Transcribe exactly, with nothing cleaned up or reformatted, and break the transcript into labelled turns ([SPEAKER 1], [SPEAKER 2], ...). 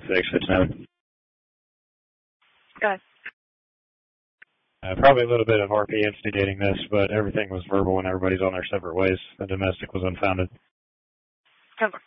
[SPEAKER 1] Thanks, it's noted.
[SPEAKER 2] Go ahead.
[SPEAKER 3] Uh, probably a little bit of R P instigating this, but everything was verbal and everybody's on their separate ways. The domestic was unfounded.
[SPEAKER 2] Over.